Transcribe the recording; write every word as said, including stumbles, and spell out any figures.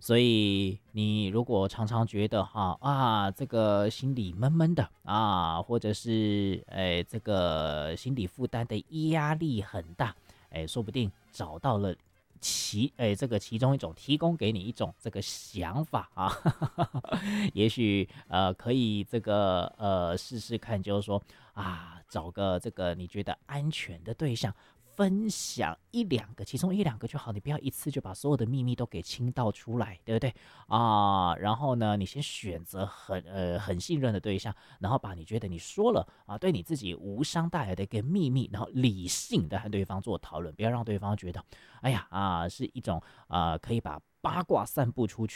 所以你如果常常觉得哈啊，这个心里闷闷的啊，或者是哎这个心理负担的压力很大，哎，说不定找到了其哎这个其中一种提供给你一种这个想法啊，也许呃可以这个呃试试看，就是说啊找个这个你觉得安全的对象。分享一两个，其中一两个就好，你不要一次就把所有的秘密都给倾倒出来，对不对啊？然后呢，你先选择很呃很信任的对象，然后把你觉得你说了啊，对你自己无伤大雅的一个秘密，然后理性的和对方做讨论，不要让对方觉得，哎呀啊，是一种啊可以把八卦散布出去。